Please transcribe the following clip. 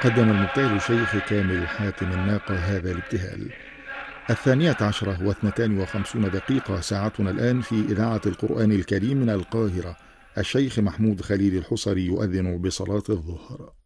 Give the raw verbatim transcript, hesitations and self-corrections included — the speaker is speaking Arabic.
قدم المبتهل الشيخ كامل حاتم الناقة هذا الابتهال. الثانية عشرة واثنتان وخمسون دقيقة ساعتنا الآن في إذاعة القرآن الكريم من القاهرة. الشيخ محمود خليل الحصري يؤذن بصلاة الظهر.